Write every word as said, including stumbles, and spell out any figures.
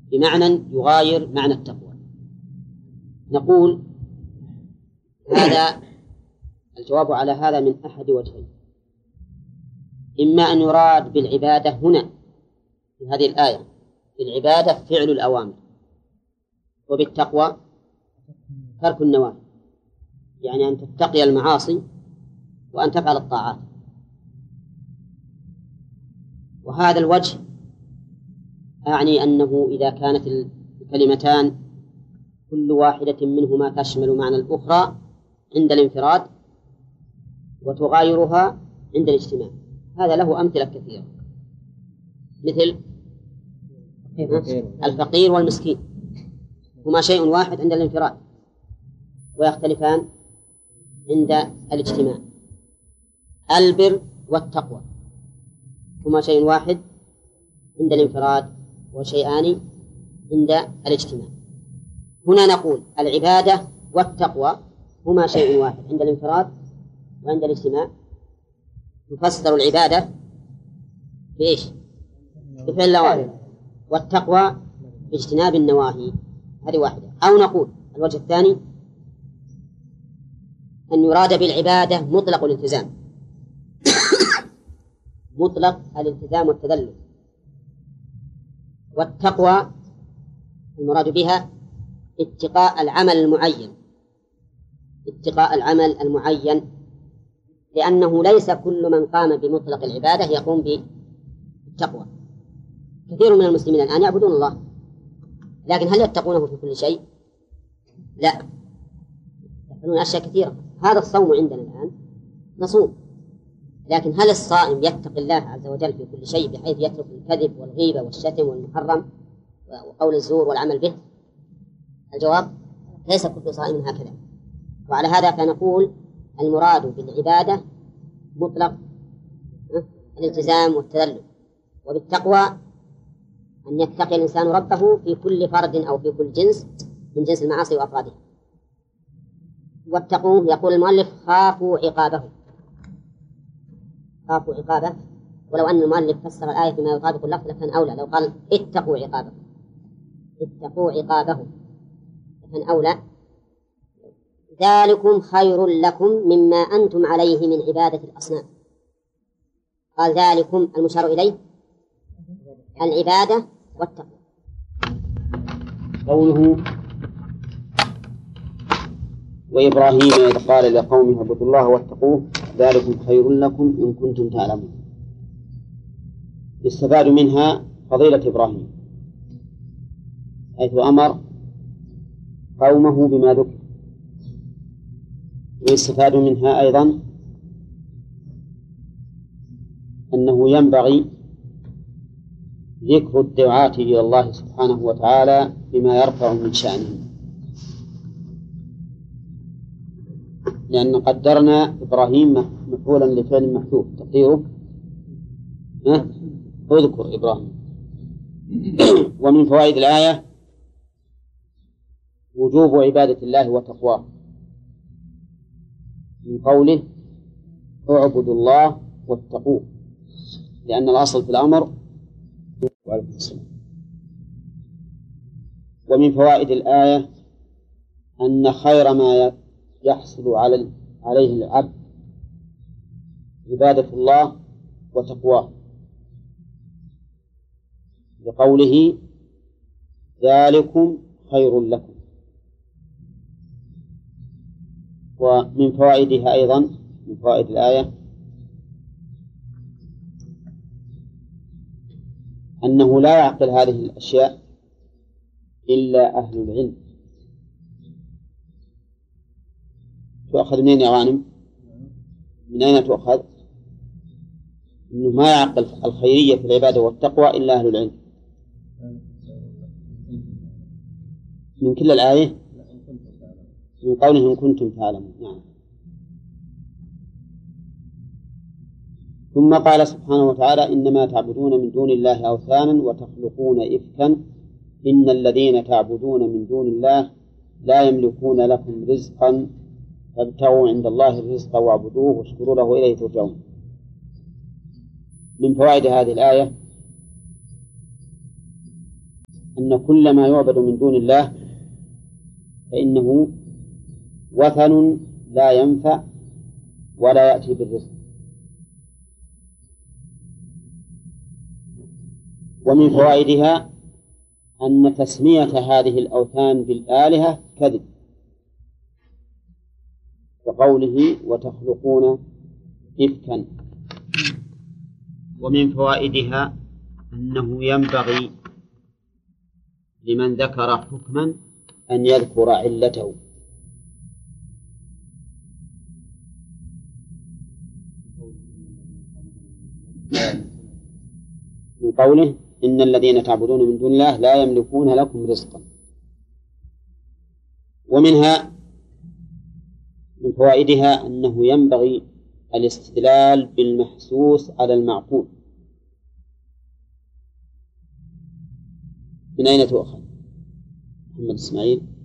بمعنى يغاير معنى التقوى. نقول هذا الجواب على هذا من أحد وجهين: إما أن يراد بالعبادة هنا في هذه الآية بالعبادة فعل الأوامر، وبالتقوى ترك النواهي، يعني أن تتقي المعاصي وأن تفعل الطاعات. وهذا الوجه أعني أنه إذا كانت الكلمتان كل واحدة منهما تشمل معنى الأخرى عند الانفراد وتغايرها عند الاجتماع. هذا له أمثلة كثيرة، مثل الفقير والمسكين، هما شيء واحد عند الانفراد ويختلفان عند الاجتماع. البر والتقوى هما شيء واحد عند الانفراد وشيئان عند الاجتماع. هنا نقول العبادة والتقوى هما شيء واحد عند الانفراد وعند الاجتماع. يفسر العبادة بإيش؟ بفعل الأوامر، والتقوى باجتناب النواهي. هذه واحدة. أو نقول الوجه الثاني أن يراد بالعبادة مطلق الالتزام مطلق الالتزام والتذلل، والتقوى المراد بها اتقاء العمل المعين اتقاء العمل المعين لأنه ليس كل من قام بمطلق العبادة يقوم بالتقوى. كثير من المسلمين الآن يعبدون الله، لكن هل يتقونه في كل شيء؟ لا، يفعلون أشياء كثيرة. هذا الصوم عندنا الآن نصوم، لكن هل الصائم يتقي الله عز وجل في كل شيء بحيث يترك الكذب والغيبة والشتم والمحرم وقول الزور والعمل به؟ الجواب: ليس كل صائم هكذا. وعلى هذا فنقول المراد بالعبادة مطلق الالتزام والتذلل، وبالتقوى أن يتقي الإنسان ربه في كل فرد أو في كل جنس من جنس المعاصي وأفرادها. واتقوه يقول المؤلف خافوا عقابه خافوا عقابه ولو أن المؤلف فسر الآية بما يطابق اللفظ لكان أولى. لو قال اتقوا عقابه اتقوا عقابه لكان أولى. ذلكم خير لكم مما أنتم عليه من عبادة الأصنام. قال ذلكم المشار إليه العبادة والتقوى. قوله وإبراهيم إذ قال لقومه اعبدوا الله واتقوه ذلكم خير لكم إن كنتم تعلمون، يستفاد منها فضيلة إبراهيم حيث أمر قومه بما ذكر، ويستفاد منها أيضا أنه ينبغي ذكر الدعاة إلى الله سبحانه وتعالى بما يرفع من شأنهم، لأن قدرنا إبراهيم مفعولا لفعل محذوف تقديره اذكر إبراهيم. ومن فوائد الآية وجوب عبادة الله وتقواه من قوله اعبدوا الله واتقوه، لأن الأصل في الأمر. ومن فوائد الآية أن خير ما يحصل على عليه العبد عبادة الله وتقواه، بقوله ذلكم خير لكم. ومن فوائدها أيضا من فوائد الآية أنه لا يعقل هذه الأشياء إلا أهل العلم. تؤخذ منين يا غانم؟ من أين تؤخذ؟ إنه ما يعقل الخيرية في العبادة والتقوى إلا أهل العلم. من كل الآية من قوله إن كنتم تعلمون. نعم. ثم قال سبحانه وتعالى إنما تعبدون من دون الله أوثانا وتخلقون إفكا إن الذين تعبدون من دون الله لا يملكون لكم رزقا فابتغوا عند الله الرزق واعبدوه واشكروا له إليه ترجعون. من فوائد هذه الآية أن كل ما يعبد من دون الله فإنه وثن لا ينفع ولا يأتي بالرزق. ومن فوائدها أن تسمية هذه الأوثان بالآلهة كذب، كقوله وتخلقون إفكا. ومن فوائدها أنه ينبغي لمن ذكر حكما أن يذكر علته. من قوله إن الذين تعبدون من دون الله لا يملكون لكم رزقا. ومنها من فوائدها أنه ينبغي الاستدلال بالمحسوس على المعقول. من أين تؤخذ؟ محمد إسماعيل.